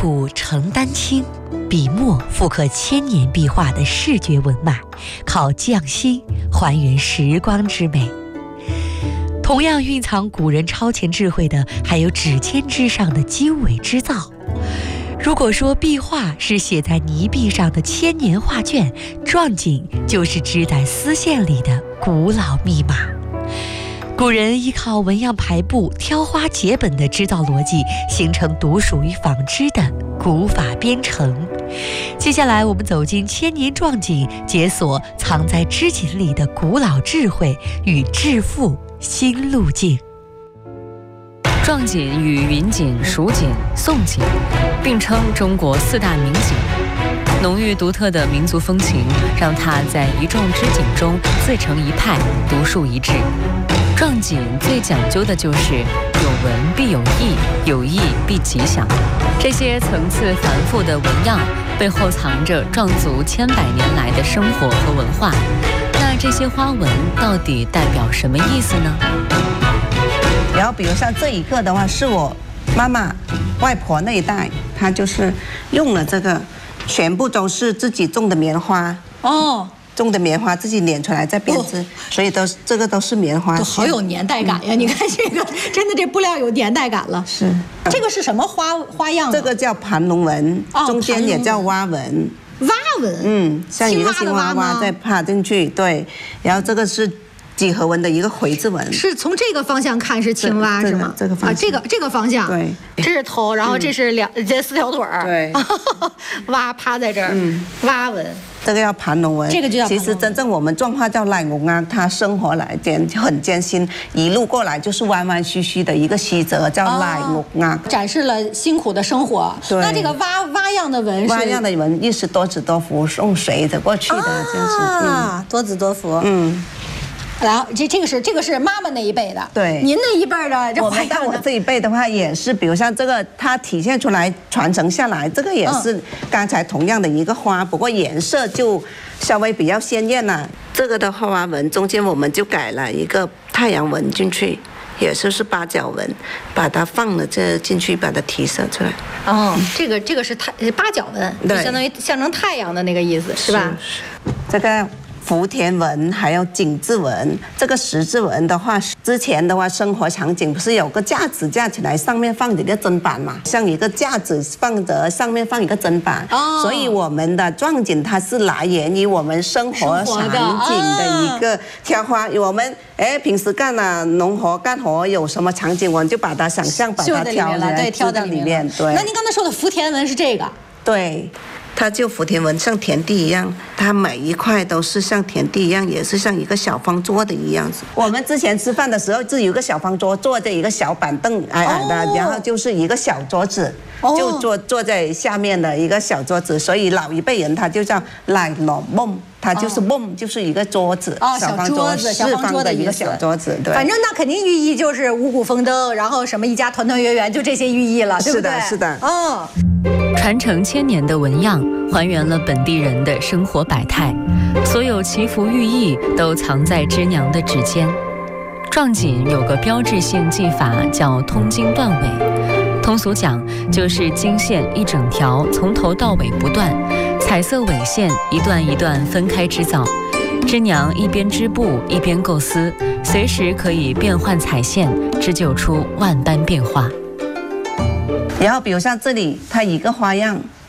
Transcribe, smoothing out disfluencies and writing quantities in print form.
触承丹青，笔墨复刻千年壁画的视觉文脉，靠匠心还原时光之美。同样蕴藏古人超前智慧的，还有指尖之上的精微织造。如果说壁画是写在泥壁上的千年画卷，壮锦就是织在丝线里的古老密码。古人依靠纹样排布、挑花结本的织造逻辑，形成独属于纺织的古法编程。接下来我们走进千年壮锦，解锁藏在织锦里的古老智慧与致富新路径。 壮锦与云锦、蜀锦、宋锦并称中国4大名锦，浓郁独特的民族风情让它在一众织锦中自成一派，独树一帜。壮锦最讲究的就是有文必有意，有意必吉祥。这些层次繁复的纹样背后藏着壮族千百年来的生活和文化。那这些花纹到底代表什么意思呢？ 然后比如像这一个的话，是我妈妈、外婆那一代，她就是用了这个，全部都是自己种的棉花哦， 种的棉花自己捻出来再编织，所以这个都是棉花， 都好有年代感呀！你看这个，真的这布料有年代感了。 是， 这个是什么花样？ 这个叫盘龙纹，中间也叫蛙纹。 蛙纹， 像一个青蛙蛙再趴进去，对，然后这个是几何纹的一个回字纹， 是从这个方向看是青蛙是吗？ 这个方向这个方向， 对， 这是头，然后这是这4条腿儿， 对， 蛙趴在这儿，蛙纹。 这个叫盘龙纹， 这个就叫盘龙纹。 其实真正我们壮话叫赖龙啊，他生活来讲就很艰辛，一路过来就是弯弯曲曲的一个曲折，叫赖龙啊， 展示了辛苦的生活。 对， 那这个蛙样的纹， 蛙样的纹意是多子多福，送水的过去的，就是多子多福，然后这个是妈妈那一辈的， 对， 您那一辈的， 我们到我这一辈的话也是，比如像这个，它体现出来传承下来，这个也是刚才同样的一个花，不过颜色就稍微比较鲜艳了。这个的花纹中间我们就改了一个太阳纹进去，也是8角纹，把它放了这进去，把它提色出来。 哦，这个是8角纹，就相当于象征太阳的那个意思，是吧？ 这个福田纹还有井字纹，这个十字纹的话，之前的话生活场景不是有个架子架起来，上面放着一个砧板嘛，像一个架子放着，上面放一个砧板，所以我们的壮锦它是来源于我们生活场景的一个挑花。我们平时干了农活干活有什么场景，我们就把它想象把它挑来，对，挑在里面。对。 那您刚才说的福田纹是这个？ 对。它就福田纹像田地一样，它每一块都是像田地一样，也是像一个小方桌的一样子。我们之前吃饭的时候，就有一个小方桌，坐着一个小板凳，矮矮的，然后就是一个小桌子，就坐在下面的一个小桌子，所以老一辈人他就叫来罗梦。它就是梦，就是一个桌子， 小桌子， 四方的一个小桌子，对。 反正那肯定寓意就是五谷丰登，然后什么一家团团圆圆，就这些寓意了，对不对？ 是的。 传承千年的纹样，还原了本地人的生活百态，所有祈福寓意都藏在织娘的指尖。壮锦有个标志性技法叫通经断尾，通俗讲就是经线一整条从头到尾不断，彩色尾线一段一段分开织造。织娘一边织布一边构思，随时可以变换彩线，织就出万般变化。 然后比如像这里，它一个花样